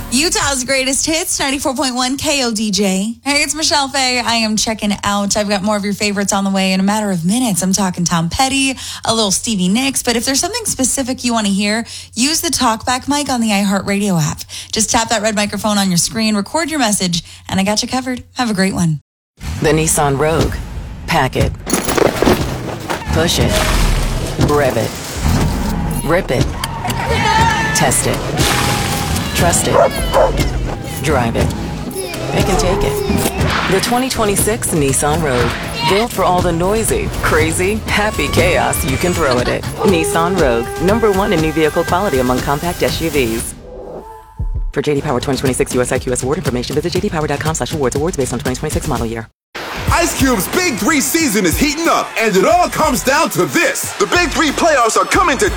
Utah's greatest hits, 94.1 KODJ. Hey, it's Michelle Faye. I am checking out. I've got more of your favorites on the way in a matter of minutes. I'm talking Tom Petty, a little Stevie Nicks. But if there's something specific you want to hear, use the TalkBack mic on the iHeartRadio app. Just tap that red microphone on your screen, record your message, and I got you covered. Have a great one. The Nissan Rogue. Pack it. Push it. Rev it. Rip it. Test it. Trust it. Drive it. Pick and take it. The 2026 Nissan Rogue. Built for all the noisy, crazy, happy chaos you can throw at it. Nissan Rogue. #1 in new vehicle quality among compact SUVs. For JD Power 2026 US IQS award information, visit jdpower.com/awards. Awards based on 2026 model year. Ice Cube's Big 3 season is heating up, and it all comes down to this. The Big 3 playoffs are coming to